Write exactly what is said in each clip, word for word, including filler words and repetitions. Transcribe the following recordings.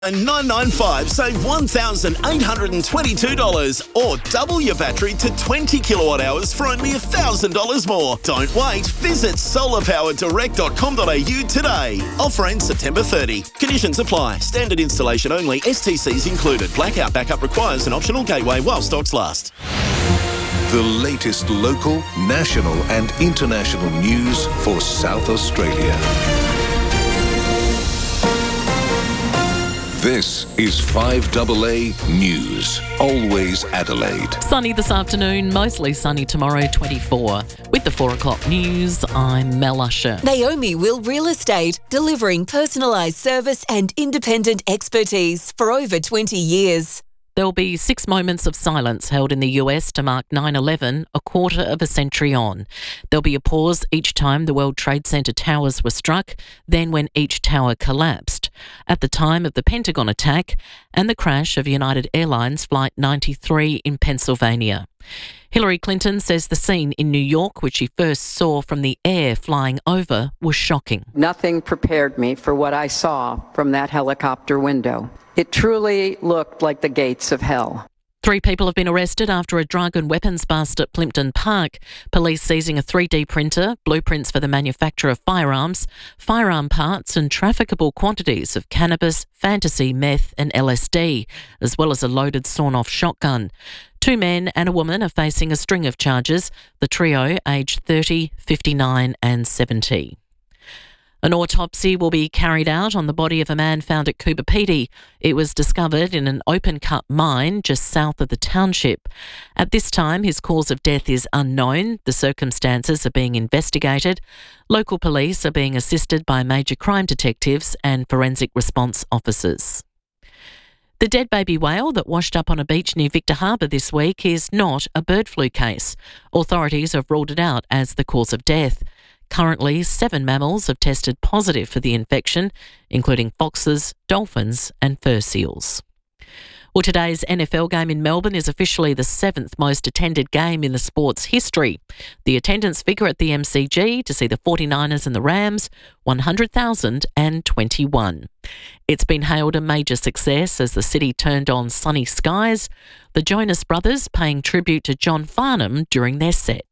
nine nine five save one thousand eight hundred twenty-two dollars or double your battery to twenty kilowatt hours for only one thousand dollars more. Don't wait. Visit solar power direct dot com dot a u today. Offer ends September thirtieth. Conditions apply. Standard installation only. S T Cs included. Blackout backup requires an optional gateway while stocks last. The latest local, national and international news for South Australia. This is five A A News, always Adelaide. Sunny this afternoon, mostly sunny tomorrow, twenty-four. With the four o'clock news, I'm Mel Usher. Naomi Will Real Estate, delivering personalised service and independent expertise for over twenty years. There'll be six moments of silence held in the U S to mark nine eleven, a quarter of a century on. There'll be a pause each time the World Trade Center towers were struck, then when each tower collapsed. At the time of the Pentagon attack and the crash of United Airlines Flight ninety-three in Pennsylvania. Hillary Clinton says the scene in New York, which she first saw from the air flying over, was shocking. Nothing prepared me for what I saw from that helicopter window. It truly looked like the gates of hell. Three people have been arrested after a drug and weapons bust at Plympton Park. Police seizing a three D printer, blueprints for the manufacture of firearms, firearm parts and trafficable quantities of cannabis, fantasy, meth and L S D, as well as a loaded sawn-off shotgun. Two men and a woman are facing a string of charges, the trio aged thirty, fifty-nine and seventy. An autopsy will be carried out on the body of a man found at Coober Pedy. It was discovered in an open-cut mine just south of the township. At this time, his cause of death is unknown. The circumstances are being investigated. Local police are being assisted by major crime detectives and forensic response officers. The dead baby whale that washed up on a beach near Victor Harbour this week is not a bird flu case. Authorities have ruled it out as the cause of death. Currently, seven mammals have tested positive for the infection, including foxes, dolphins and fur seals. Well, today's N F L game in Melbourne is officially the seventh most attended game in the sport's history. The attendance figure at the M C G to see the forty-niners and the Rams, one hundred thousand twenty-one. It's been hailed a major success as the city turned on sunny skies, the Jonas Brothers paying tribute to John Farnham during their set.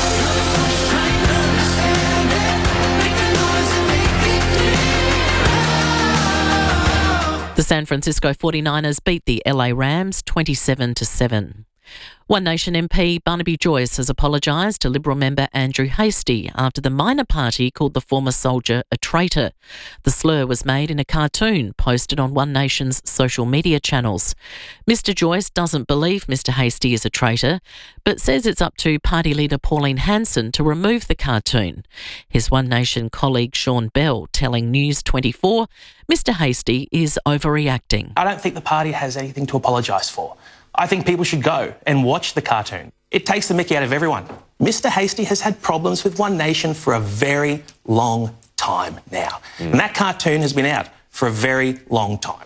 The San Francisco forty-niners beat the L A Rams twenty-seven to seven. One Nation M P Barnaby Joyce has apologised to Liberal member Andrew Hastie after the minor party called the former soldier a traitor. The slur was made in a cartoon posted on One Nation's social media channels. Mister Joyce doesn't believe Mister Hastie is a traitor, but says it's up to party leader Pauline Hanson to remove the cartoon. His One Nation colleague Sean Bell telling News twenty-four Mister Hastie is overreacting. I don't think the party has anything to apologise for. I think people should go and watch the cartoon. It takes the mickey out of everyone. Mister Hastie has had problems with One Nation for a very long time now. Mm. And that cartoon has been out for a very long time.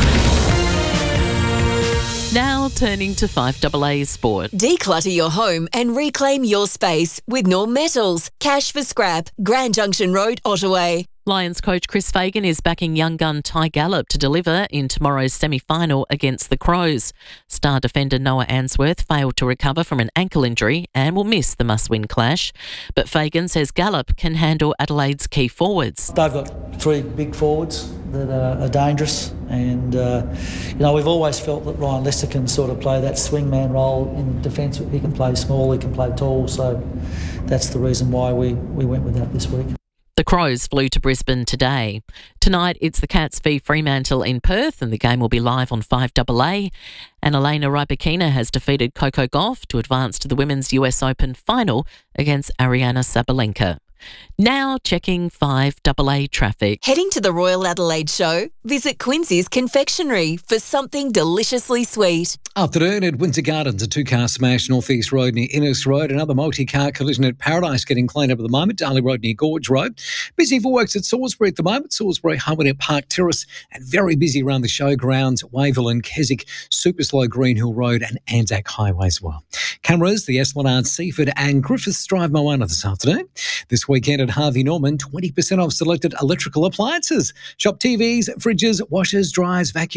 Now turning to five A A Sport. Declutter your home and reclaim your space with Norm Metals. Cash for scrap. Grand Junction Road, Ottaway. Lions coach Chris Fagan is backing young gun Ty Gallop to deliver in tomorrow's semi-final against the Crows. Star defender Noah Answorth failed to recover from an ankle injury and will miss the must-win clash. But Fagan says Gallop can handle Adelaide's key forwards. They've got three big forwards that are, are dangerous, and uh, you know, we've always felt that Ryan Lester can sort of play that swingman role in defence. He can play small, he can play tall, so that's the reason why we, we went with that this week. The Crows flew to Brisbane today. Tonight, it's the Cats v Fremantle in Perth, and the game will be live on five A A. And Elena Rybakina has defeated Coco Gauff to advance to the Women's U S Open final against Ariana Sabalenka. Now checking five A A traffic. Heading to the Royal Adelaide Show? Visit Quincy's Confectionery for something deliciously sweet. Afternoon at Windsor Gardens, a two-car smash North East Road near Innes Road. Another multi-car collision at Paradise getting cleaned up at the moment. Darley Road near Gorge Road. Busy for works at Salisbury at the moment. Salisbury Highway at Park Terrace. And very busy around the showgrounds, Wavell and Keswick, super slow Green Hill Road and Anzac Highway as well. Cameras, the Esplanade, Seaford and Griffiths Drive Moana this afternoon. This weekend at at Harvey Norman, twenty percent off selected electrical appliances. Shop T Vs, fridges, washers, dryers, vacuum